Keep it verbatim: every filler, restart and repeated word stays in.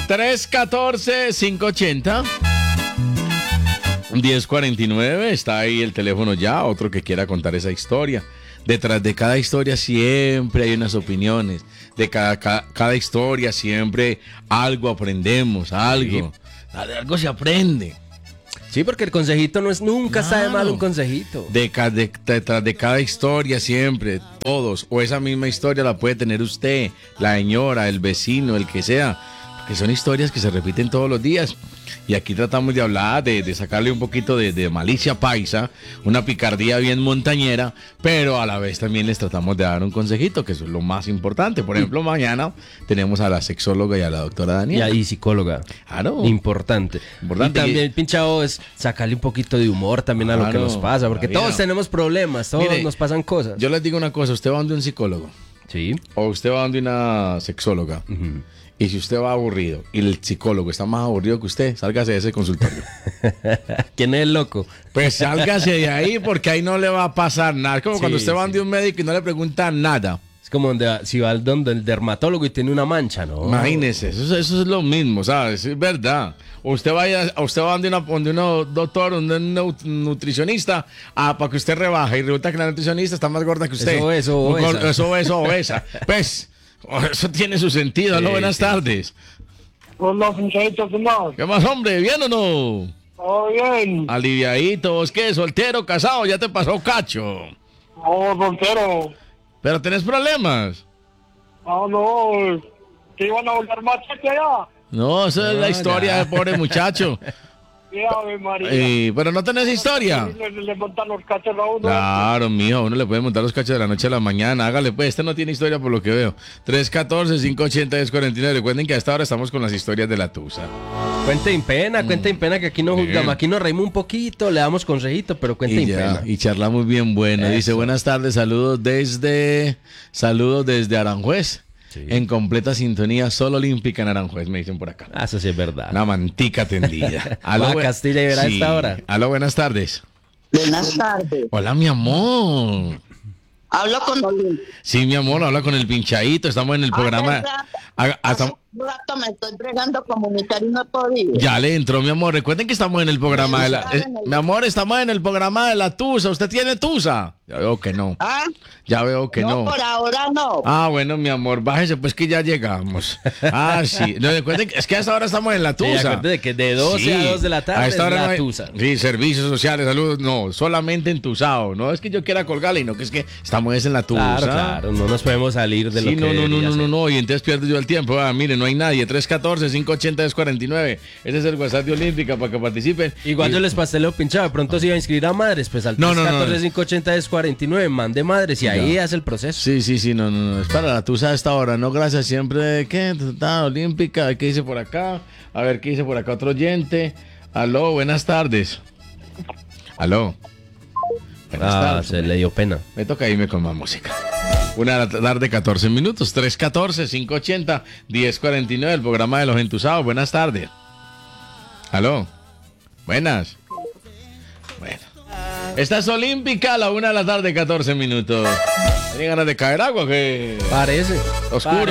tres uno cuatro, cinco ocho cero, uno cero cuatro nueve. Está ahí el teléfono ya. Otro que quiera contar esa historia. Detrás de cada historia siempre hay unas opiniones. De cada, cada, cada historia siempre algo aprendemos, algo. Sí. De algo se aprende. Sí, porque el consejito no es nunca Claro. sabe mal un consejito. De, ca- de- detrás de cada historia siempre, todos, o esa misma historia la puede tener usted, la señora, el vecino, el que sea, porque son historias que se repiten todos los días. Y aquí tratamos de hablar, de, de sacarle un poquito de, de malicia paisa, una picardía bien montañera, pero a la vez también les tratamos de dar un consejito, que eso es lo más importante. Por ejemplo, mañana tenemos a la sexóloga y a la doctora Y Daniela. ahí psicóloga. Claro. Importante. Importante. Y también, pinchado, es sacarle un poquito de humor también a lo que Claro, nos pasa, porque la vida. todos tenemos problemas, todos Mire, nos pasan cosas. Yo les digo una cosa, usted va donde un psicólogo. Sí. O usted va donde una sexóloga. Ujú. Y si usted va aburrido y el psicólogo está más aburrido que usted, sálgase de ese consultorio. ¿Quién es el loco? Pues sálgase de ahí porque ahí no le va a pasar nada. Es como Sí, cuando usted va sí. donde un médico y no le pregunta nada. Es como donde, si va al donde el dermatólogo y tiene una mancha, ¿no? Imagínese, eso, es- eso es lo mismo, ¿sabes? Es verdad. O usted vaya, o usted va donde, una, donde un doctor, donde un nut- nutricionista, ah, para que usted rebaje y resulta que la nutricionista está más gorda que usted. Eso, eso, Un gor- obesa. Eso, eso, obesa. Pues, eso tiene su sentido, ¿no? Sí, Buenas sí. tardes. Hola, pinchadito, ¿qué más? ¿Qué más, hombre? ¿Bien o no? ¿Todo bien? Aliviadito, ¿vos qué? ¿Soltero, casado? Ya te pasó cacho. Oh, soltero. Pero tenés problemas. Ah, no, ¿te iban a volver machete allá? No, esa es la No, historia ya. del pobre muchacho. Sí, Ave María. Eh, pero no tenés historia. Le, le montan los cachos a uno. Claro, mijo, uno le puede montar los cachos de la noche a la mañana. Hágale, pues, este no tiene historia por lo que veo. tres uno cuatro, cinco ocho cero, uno cero cuatro nueve. Recuerden que hasta ahora estamos con las historias de la Tusa. Cuenta en pena, cuenta en pena que aquí no Sí. juzgamos, aquí nos reímos un poquito, le damos consejito, pero cuenta Y en ya, pena. y charlamos bien bueno. Dice, Eso. buenas tardes, saludos desde Saludos desde Aranjuez. Sí. En completa sintonía, solo olímpica en Aranjuez, me dicen por acá. Ah, eso sí es verdad. Una mantica tendida. Va a bu- Castilla y verá a esta hora. Aló, buenas tardes. Buenas tardes. Hola, mi amor. Hablo con Olin. Sí, mi amor, habla con el pinchadito. Estamos en el programa. Hace rato, Haga- hace hasta- un rato me estoy bregando a comunicar y no he podido. Ya le entró, mi amor. Recuerden que estamos en el programa de la. Estaba eh, en el- mi amor, estamos en el programa de la Tusa. ¿Usted tiene Tusa? Ya veo que no. ¿Ah? Ya veo que no. No, por ahora no. Ah, bueno, mi amor, bájese, pues que ya llegamos. Ah, sí. No, recuerden que es que a esta hora estamos en la Sí, Tusa. acuérdate de que de doce a dos de la tarde a esta es hora la no hay- Tusa. Sí, servicios sociales, salud. No, solamente en Tusao. No es que yo quiera colgarle, no, que es que estamos es en la Tusa. Claro, claro, no nos podemos salir de Sí, lo no, que no, no, debería no, no, ser. no, y entonces pierdo yo el tiempo. Ah, mire, no hay nadie. tres uno cuatro, cinco ocho cero, dos cuatro nueve. Ese es el WhatsApp de Olímpica para que participen. Igual Y- yo les pasteleo pinchado, de pronto se iba a inscribir a madres, pues al No, tres no, no, uno cuatro, no. cinco ocho cero, dos cuatro nueve, mande madres y ahí Ya. hace el proceso. Sí, sí, sí, no, no, no. Es para la Tusa a esta hora, ¿no? Gracias siempre. ¿Qué? Está Olímpica. ¿Qué dice por acá? A ver, ¿qué dice por acá otro oyente? Aló, buenas tardes. Aló. Buenas Ah, tardes. se le dio pena. Me toca irme con más música. Una de la tarde, catorce minutos. tres uno cuatro, cinco ocho cero, uno cero cuatro nueve. El programa de los entusados. Buenas tardes. Aló. Buenas. Bueno. Esta es Olímpica a la una de la tarde, catorce minutos. ¿Tienen ganas de caer agua? Que Parece. oscuro.